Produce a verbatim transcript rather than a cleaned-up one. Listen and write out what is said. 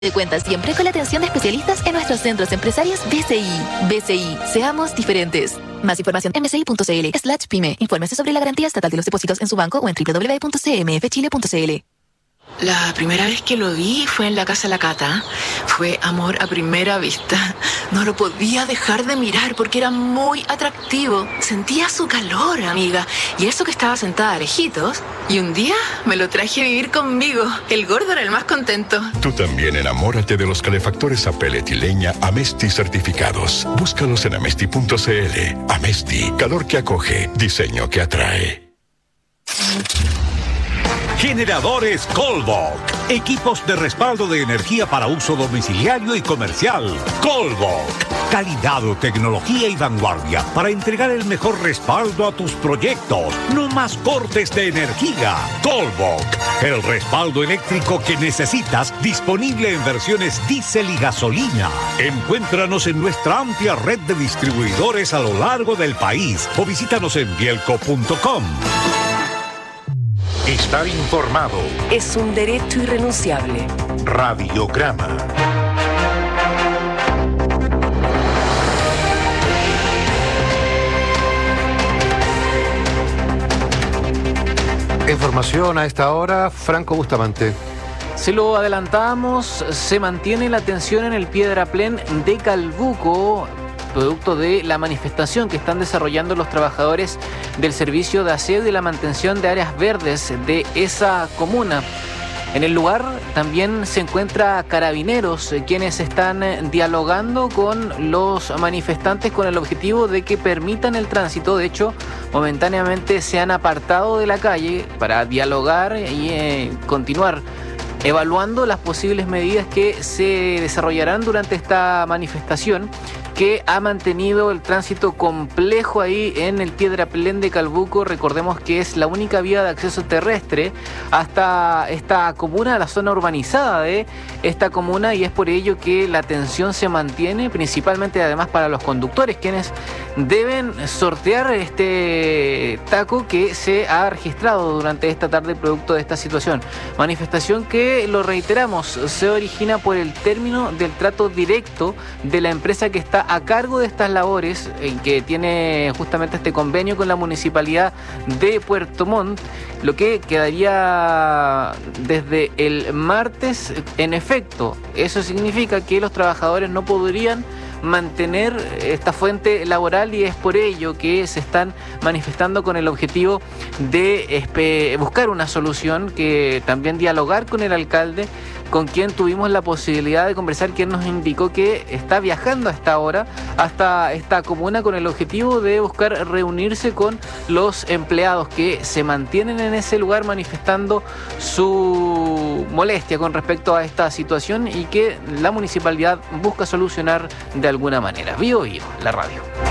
Te cuenta siempre con la atención de especialistas en nuestros centros empresarios B C I. B C I, seamos diferentes. Más información en bci.cl slash pyme. Infórmese sobre la garantía estatal de los depósitos en su banco o en doble u doble u doble u punto c m f chile punto c l. La primera vez que lo vi fue en la casa de la Cata. Fue amor a primera vista. No lo podía dejar de mirar porque era muy atractivo. Sentía su calor, amiga. Y eso que estaba sentada a lejitos. Y un día me lo traje a vivir conmigo. El gordo era el más contento. Tú también enamórate de los calefactores a pellet y leña Amesti certificados. Búscalos en amesti punto c l. Amesti, calor que acoge, diseño que atrae. Generadores Colbok. Equipos de respaldo de energía para uso domiciliario y comercial. Colbok. Calidad, tecnología y vanguardia para entregar el mejor respaldo a tus proyectos. No más cortes de energía. Colbok. El respaldo eléctrico que necesitas, disponible en versiones diésel y gasolina. Encuéntranos en nuestra amplia red de distribuidores a lo largo del país o visítanos en bielco punto com. Estar informado es un derecho irrenunciable. Radiograma. Información a esta hora, Franco Bustamante. Se lo adelantamos, se mantiene la tensión en el Piedraplén de Calbuco, producto de la manifestación que están desarrollando los trabajadores del servicio de aseo y de la mantención de áreas verdes de esa comuna. En el lugar también se encuentra Carabineros, quienes están dialogando con los manifestantes con el objetivo de que permitan el tránsito. De hecho, momentáneamente se han apartado de la calle para dialogar y eh, continuar evaluando las posibles medidas que se desarrollarán durante esta manifestación, que ha mantenido el tránsito complejo ahí en el Piedraplén de Calbuco. Recordemos que es la única vía de acceso terrestre hasta esta comuna, la zona urbanizada de esta comuna, y es por ello que la tensión se mantiene, principalmente además para los conductores, quienes deben sortear este taco que se ha registrado durante esta tarde producto de esta situación. Manifestación que, lo reiteramos, se origina por el término del trato directo de la empresa que está a cargo de estas labores, en que tiene justamente este convenio con la municipalidad de Puerto Montt, lo que quedaría desde el martes en efecto. Eso significa que los trabajadores no podrían mantener esta fuente laboral, y es por ello que se están manifestando con el objetivo de buscar una solución, que también dialogar con el alcalde, con quien tuvimos la posibilidad de conversar, quien nos indicó que está viajando a esta hora hasta esta comuna con el objetivo de buscar reunirse con los empleados que se mantienen en ese lugar manifestando su molestia con respecto a esta situación y que la municipalidad busca solucionar de alguna manera. Vivo Vivo, la radio.